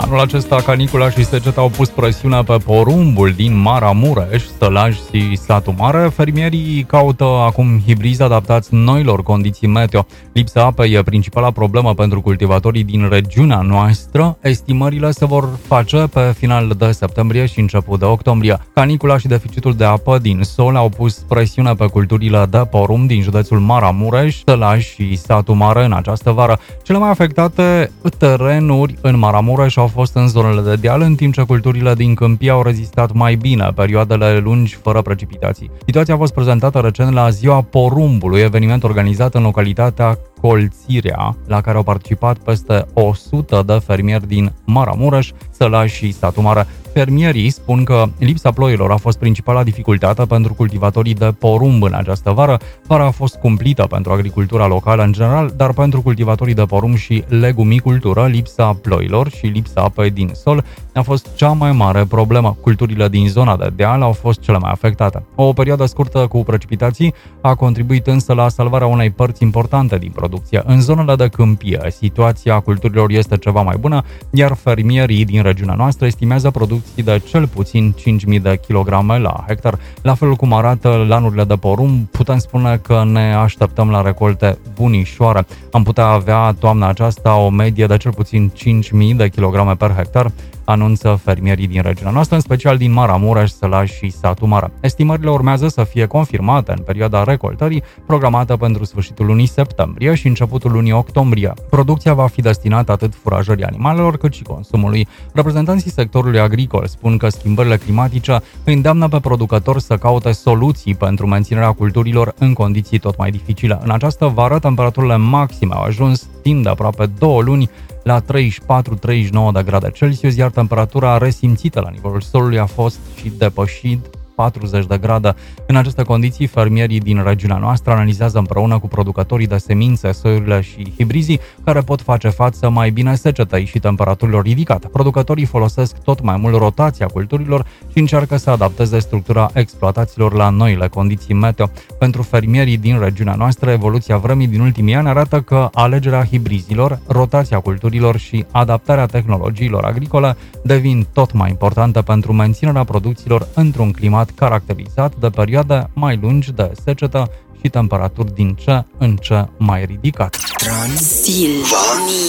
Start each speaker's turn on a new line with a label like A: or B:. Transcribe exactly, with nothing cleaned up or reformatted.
A: Anul acesta, canicula și seceta au pus presiunea pe porumbul din Maramureș, Sălaj și Satu Mare. Fermierii caută acum hibrizi adaptați noilor condiții meteo. Lipsa apei e principala problemă pentru cultivatorii din regiunea noastră. Estimările se vor face pe final de septembrie și început de octombrie. Canicula și deficitul de apă din sol au pus presiune pe culturile de porumb din județul Maramureș, Sălaj și Satu Mare în această vară. Cele mai afectate terenuri în Maramureș au fost în zonele de deal, în timp ce culturile din câmpii au rezistat mai bine perioadele lungi fără precipitații. Situația a fost prezentată recent la Ziua Porumbului, eveniment organizat în localitatea Colțirea, la care au participat peste o sută de fermieri din Maramureș, Sălaj și Satu Mare. Fermierii spun că lipsa ploilor a fost principala dificultate pentru cultivatorii de porumb în această vară. Vara a fost cumplită pentru agricultura locală în general, dar pentru cultivatorii de porumb și legumicultură, lipsa ploilor și lipsa apei din sol a fost cea mai mare problemă. Culturile din zona de deal au fost cele mai afectate. O perioadă scurtă cu precipitații a contribuit însă la salvarea unei părți importante din producție. În zonele de câmpie, situația culturilor este ceva mai bună, iar fermierii din regiunea noastră estimează producția de cel puțin cinci mii de kilograme la hectar. La fel cum arată lanurile de porumb, putem spune că ne așteptăm la recolte bunișoare. Am putea avea toamna aceasta o medie de cel puțin cinci mii de kilograme per hectar, anunță fermierii din regiunea noastră, în special din Maramureș, Sălaj și Satu Mare. Estimările urmează să fie confirmate în perioada recoltării, programată pentru sfârșitul lunii septembrie și începutul lunii octombrie. Producția va fi destinată atât furajării animalelor, cât și consumului. Reprezentanții sectorului agricol spun că schimbările climatice îi îndeamnă pe producători să caute soluții pentru menținerea culturilor în condiții tot mai dificile. În această vară, temperaturile maxime au ajuns timp de aproape două luni la treizeci și patru treizeci și nouă de grade Celsius, iar temperatura resimțită la nivelul solului a fost și depășit patruzeci de grade. În aceste condiții, fermierii din regiunea noastră analizează împreună cu producătorii de semințe, soiurile și hibrizii care pot face față mai bine secetei și temperaturilor ridicate. Producătorii folosesc tot mai mult rotația culturilor și încearcă să adapteze structura exploatațiilor la noile condiții meteo. Pentru fermierii din regiunea noastră, evoluția vremii din ultimii ani arată că alegerea hibrizilor, rotația culturilor și adaptarea tehnologiilor agricole devin tot mai importante pentru menținerea producțiilor într-un climat caracterizat de perioade mai lungi de secetă și temperaturi din ce în ce mai ridicate.
B: Transilvania.